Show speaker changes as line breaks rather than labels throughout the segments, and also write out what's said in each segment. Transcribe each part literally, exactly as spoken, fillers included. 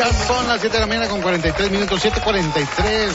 Ya son las siete de la mañana con cuarenta y tres minutos, siete cuarenta y tres.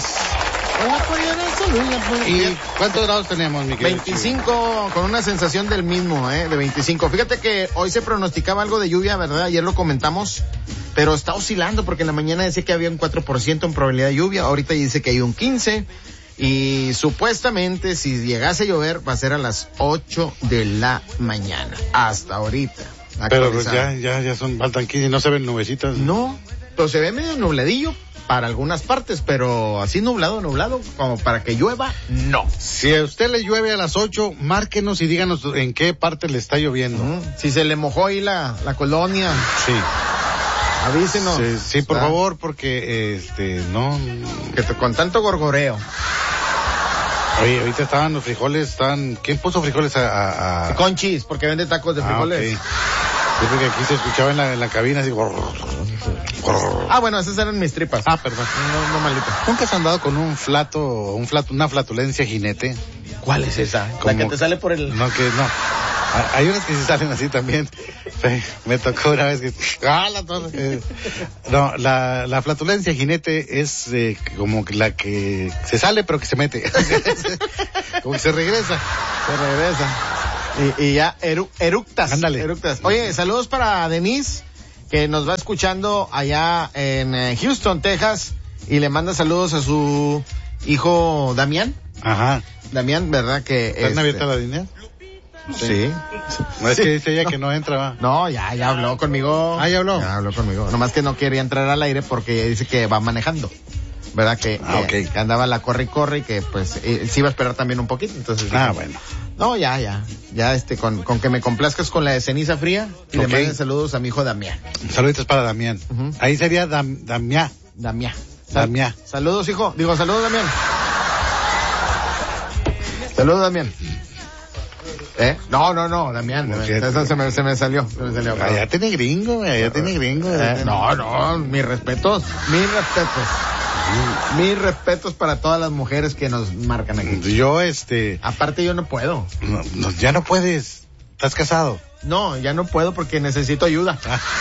¿Y cuántos grados tenemos, mi querido?
veinticinco, con una sensación del mismo, ¿eh? De veinticinco. Fíjate que hoy se pronosticaba algo de lluvia, ¿verdad? Ayer lo comentamos, pero está oscilando porque en la mañana decía que había un cuatro por ciento en probabilidad de lluvia, ahorita dice que hay un quince por ciento. Y supuestamente si llegase a llover va a ser a las ocho de la mañana, hasta ahorita.
Pero pues ya, ya, ya son, faltan quince y no se ven nubecitas.
No, pues se ve medio nubladillo para algunas partes, pero así nublado, nublado, como para que llueva, no.
Si a usted le llueve a las ocho, márquenos y díganos en qué parte le está lloviendo.
Uh-huh. Si se le mojó ahí la, la colonia.
Sí.
Avísenos.
Sí, sí, por favor, porque, este, no.
Que te, con tanto gorgoreo.
Oye, ahorita estaban los frijoles, están, ¿quién puso frijoles a, a, a...
Conchis, porque vende tacos de frijoles.
Ah, okay. Yo creo que aquí se escuchaba en la, en la cabina así.
Ah, bueno, esas eran mis tripas.
Ah, perdón.
No, no malito.
¿Nunca has andado con un flato, un flato, una flatulencia jinete?
¿Cuál es esa?
Como...
La que te sale por el...
No, que no. Hay unas que se salen así también. Me tocó una vez que... ¡Ah, la tos! Eh, no, la, la flatulencia jinete es eh, como la que se sale pero que se mete. Como que se regresa.
Se regresa. Y, y ya eru, eructas.
Ándale.
Eructas. Oye, saludos para Denise, que nos va escuchando allá en eh, Houston, Texas, y le manda saludos a su hijo Damián.
Ajá.
Damián, ¿verdad? Que
¿Están
este...
abierta la línea?
Sí.
No es
sí.
que dice ella no. que no entra, va.
No, ya, ya habló conmigo.
Ah, ya habló.
Ya habló conmigo. Nomás que no quería entrar al aire porque dice que va manejando. ¿Verdad? Que,
ah,
que,
okay.
que andaba la corre y corre y que pues eh, sí iba a esperar también un poquito. Entonces.
Ah,
dije,
bueno.
No, ya, ya. Ya este, con, con que me complazcas con la de ceniza fría y okay. Le manden saludos a mi hijo Damián.
Saluditos para Damián. Uh-huh. Ahí sería Dam, Damián.
Damián.
Sal- Damián.
Saludos, hijo. Digo, saludos, Damián. Saludos, Damián. ¿Eh? No, no, no, Damián. Eso se me, se me salió. Se me salió.
Allá tiene gringo, allá tiene gringo.
Eh, no, no, mis respetos, mis respetos. Mis respetos para todas las mujeres que nos marcan aquí.
Yo, este...
Aparte yo no puedo.
No, no, ya no puedes. ¿Estás casado?
No, ya no puedo porque necesito ayuda.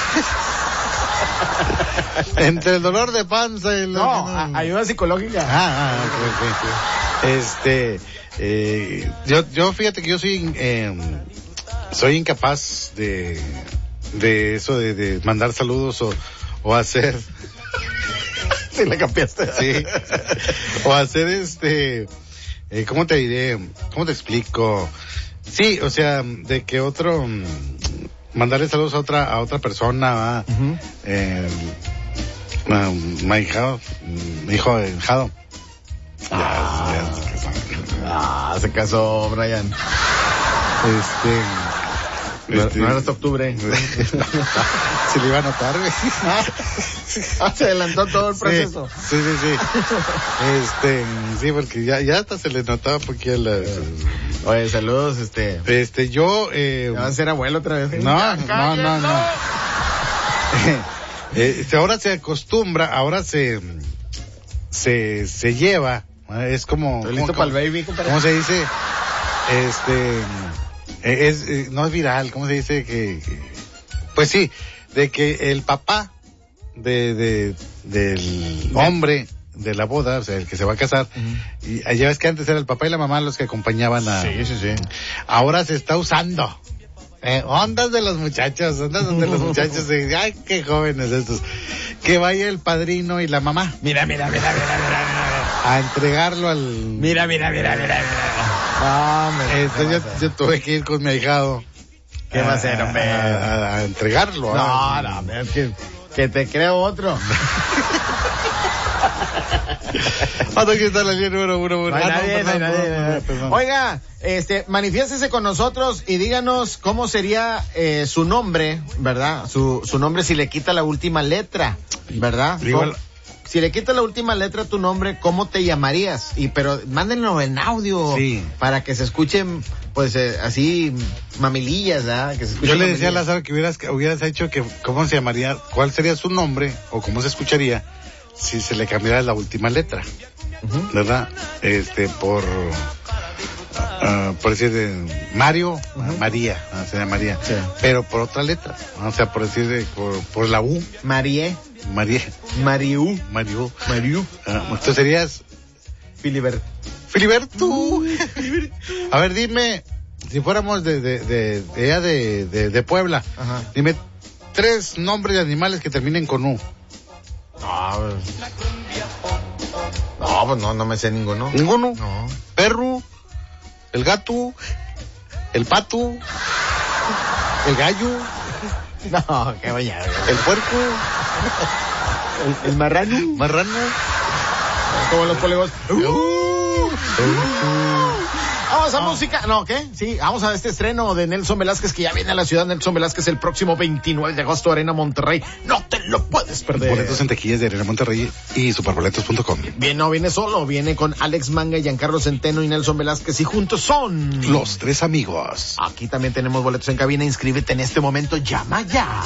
Entre el dolor de panza y...
Lo no, que no... ayuda psicológica.
Ah, ah, ok, ok. Este... Eh, yo, yo fíjate que yo soy, eh, soy incapaz de, de eso de, de mandar saludos o, o hacer.
Sí, le cambiaste.
Sí. O hacer este, eh, ¿cómo te diré? ¿Cómo te explico? Sí, o sea, de que otro, mandarle saludos a otra, a otra persona, ¿va? Uh-huh. eh, uh, mi hijado, mi hijo enjado.
Ah, ya, ya se casó. Ah, se casó Brian.
Este,
no,
este
no era hasta octubre.
Se le iba a notar, güey.
Ah, se adelantó todo el proceso.
Sí, sí, sí. Este, sí, porque ya, ya hasta se le notaba porque la...
Oye, saludos, este.
Este, yo, eh.
¿Ya vas a ser abuelo otra vez?
No, no, no, no. eh, ahora se acostumbra, ahora se, se, se lleva. Es como...
Estoy listo para el baby, compadre.
¿Cómo se dice? Este... Es, es, no es viral, ¿cómo se dice? Que, que pues sí, de que el papá de, de, del hombre de la boda, o sea, el que se va a casar, uh-huh. Y allá ves que antes era el papá y la mamá los que acompañaban a...
Sí, sí, sí.
Ahora se está usando. Eh, ondas de los muchachos, ondas de los muchachos, de, ay, qué jóvenes estos. Que vaya el padrino y la mamá.
Mira, mira, mira, mira, mira, mira.
A entregarlo al...
Mira, mira, mira, mira, mira.
Ah, me Entonces yo, yo tuve que ir con mi ahijado.
¿Qué va a hacer, hombre?
A, a, a entregarlo.
No,
a...
no, hombre, que, que te creo otro.
¿Hasta aquí está la línea número uno? uno.
No hay ah, nadie, no, perdón, no hay nadie, perdón, perdón. Oiga, este, manifiéstese con nosotros y díganos cómo sería eh, su nombre, ¿verdad? Su, su nombre si le quita la última letra, ¿verdad?
Igual.
Si le quita la última letra a tu nombre, ¿cómo te llamarías? Y pero mándenlo en audio,
sí,
para que se escuchen, pues eh, así mamilillas, ¿verdad? Que se escuchen.
Yo le decía a Lázaro que hubieras, que hubieras hecho que cómo se llamaría, cuál sería su nombre o cómo se escucharía si se le cambiara la última letra, uh-huh. ¿verdad? Este por Uh, por decir de Mario, uh-huh. María, uh, sería María, sí. Pero por otra letra, o sea, por decir de, por, por la U.
Marie.
Marie.
Mariu.
Mariu.
Mariu.
Uh, entonces serías
Filibert.
Filiberto. A ver, dime, si fuéramos de, de, de, de, de, de, de Puebla, ajá. Dime tres nombres de animales que terminen con U.
No, pues, no, pues no, no me sé ninguno.
¿Ninguno?
No.
Perro, el gato, el pato, el gallo.
No, qué vaya.
El puerco.
El, el marrano.
Marrano.
Como los polígonos. Uh, uh, uh, vamos a oh. música. No, ¿qué? Sí, vamos a este estreno de Nelson Velázquez, que ya viene a la ciudad. Nelson Velázquez el próximo veintinueve de agosto, Arena Monterrey. No te lo puedes perder.
Boletos en taquillas de Arena Monterrey y superboletos punto com.
Bien, no viene solo, viene con Alex Manga, Giancarlo Centeno y Nelson Velázquez, y juntos son
Los Tres Amigos.
Aquí también tenemos boletos en cabina. Inscríbete en este momento, llama ya.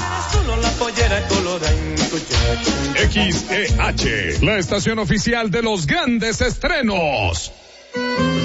X E H, la estación oficial de los grandes estrenos.